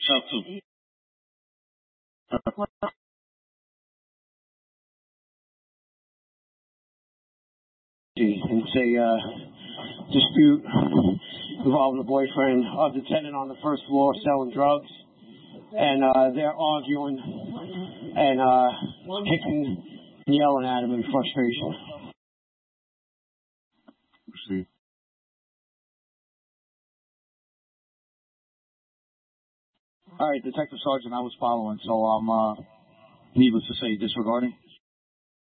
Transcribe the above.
It's a dispute involving the boyfriend of the tenant on the first floor selling drugs, and they're arguing and kicking and yelling at him in frustration. Proceed. All right, Detective Sergeant, I was following, so I'm needless to say disregarding.